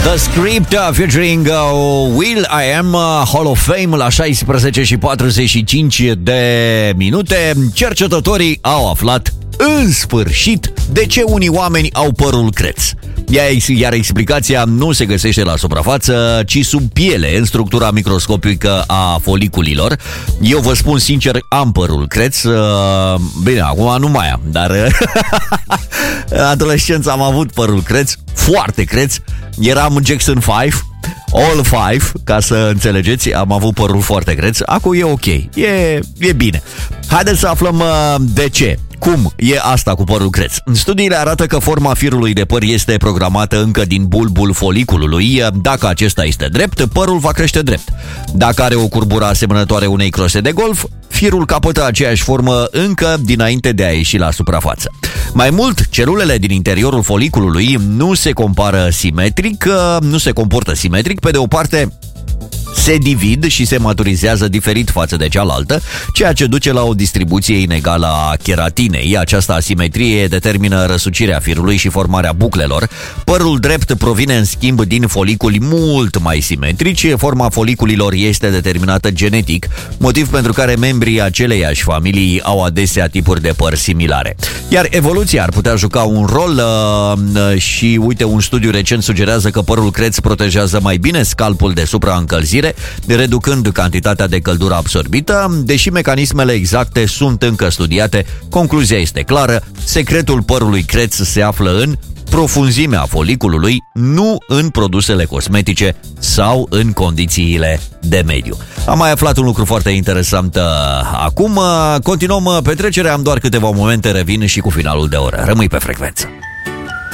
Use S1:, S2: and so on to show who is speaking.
S1: The Script featuring Will I Am, Hall of Fame la 16:45 de minute. Cercetătorii au aflat în sfârșit de ce unii oameni au părul creț. Iar explicația nu se găsește la suprafață, ci sub piele, în structura microscopică a foliculilor. Eu vă spun sincer, am părul creț. Bine, acum nu mai am, dar în adolescență am avut părul creț, foarte creț. Eram Jackson 5, All 5, ca să înțelegeți, am avut părul foarte creț. Acum e ok, e bine. Haideți să aflăm de ce. Cum e asta cu părul creț? Studiile arată că forma firului de păr este programată încă din bulbul foliculului. Dacă acesta este drept, părul va crește drept. Dacă are o curbură asemănătoare unei crose de golf, firul capătă aceeași formă încă dinainte de a ieși la suprafață. Mai mult, celulele din interiorul foliculului nu se comportă simetric. Pe de o parte, se divid și se maturizează diferit față de cealaltă, ceea ce duce la o distribuție inegală a keratinei. Această asimetrie determină răsucirea firului și formarea buclelor. Părul drept provine în schimb din foliculi mult mai simetrici. Forma foliculilor este determinată genetic, motiv pentru care membrii aceleiași familii au adesea tipuri de păr similare. Iar evoluția ar putea juca un rol și uite, un studiu recent sugerează că părul creț protejează mai bine scalpul de supraîncălzire, reducând cantitatea de căldură absorbită. Deși mecanismele exacte sunt încă studiate, concluzia este clară: secretul părului creț se află în profunzimea foliculului, nu în produsele cosmetice sau în condițiile de mediu. Am mai aflat un lucru foarte interesant acum. Continuăm petrecerea, am doar câteva momente, revin și cu finalul de oră. Rămâi pe frecvență.